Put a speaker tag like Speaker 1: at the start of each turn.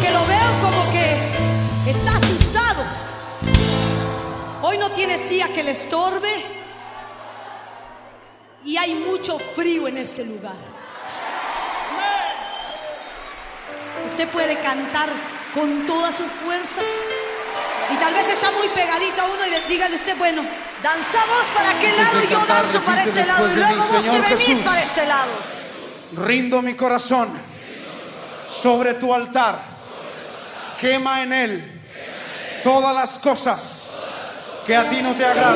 Speaker 1: porque lo veo como que está asustado. Hoy no tiene silla que le estorbe y hay mucho frío en este lugar. Usted puede cantar con todas sus fuerzas y tal vez está muy pegadito a uno y dígale usted, bueno, danzamos para aquel lado y yo danzo para este lado y luego vos te venís para este lado.
Speaker 2: Rindo mi corazón sobre tu altar, quema en él todas las cosas que a ti no te agradan.